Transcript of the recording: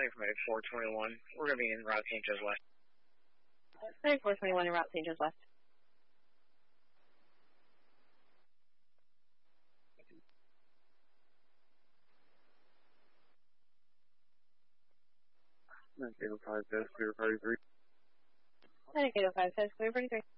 Landing from 421. We're going to be in Route St. Joe's West. 421 in Route St. Joe's West. Landing 5, clear 33. Landing 5, clear 33.